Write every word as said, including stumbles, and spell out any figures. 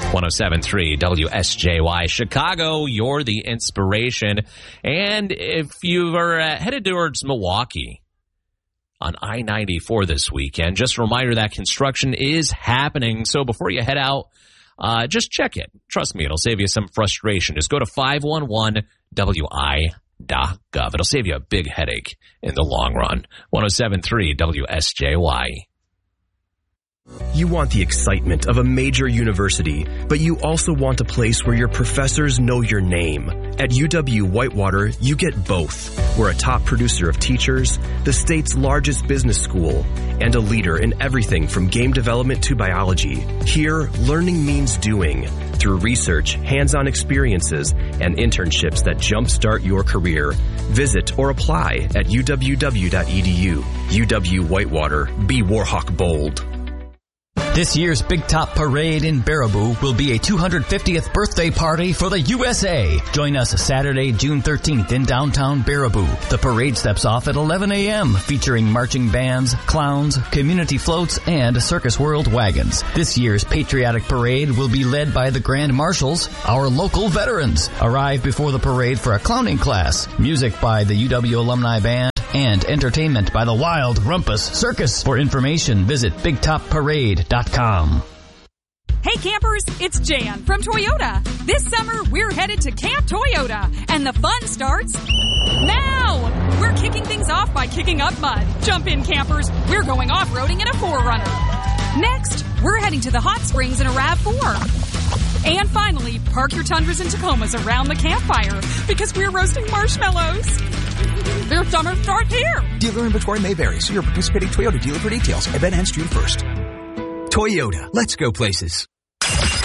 one oh seven point three W S J Y Chicago, you're the inspiration. And if you are uh, headed towards Milwaukee on I ninety-four this weekend, just a reminder that construction is happening. So before you head out, uh, just check it. Trust me, it'll save you some frustration. Just go to five one one W I dot gov. It'll save you a big headache in the long run. one oh seven point three W S J Y. You want the excitement of a major university, but you also want a place where your professors know your name. At U W Whitewater, you get both. We're a top producer of teachers, the state's largest business school, and a leader in everything from game development to biology. Here, learning means doing, through research, hands-on experiences, and internships that jumpstart your career. Visit or apply at U W W dot E D U. U W Whitewater. Be Warhawk bold. This year's Big Top Parade in Baraboo will be a two hundred fiftieth birthday party for the U S A. Join us Saturday, June thirteenth in downtown Baraboo. The parade steps off at eleven a.m., featuring marching bands, clowns, community floats, and Circus World wagons. This year's patriotic parade will be led by the Grand Marshals, our local veterans. Arrive before the parade for a clowning class, music by the U W Alumni Band, and entertainment by the Wild Rumpus Circus. For information, visit big top parade dot com. Hey campers, it's Jan from Toyota. This summer, we're headed to Camp Toyota, and the fun starts now! We're kicking things off by kicking up mud. Jump in, campers. We're going off-roading in a four runner. Next, we're heading to the hot springs in a RAV four. And finally, park your Tundras and Tacomas around the campfire because we're roasting marshmallows. Their summer starts here. Dealer inventory may vary. See your participating Toyota dealer for details. Event ends June first. Toyota. Let's go places.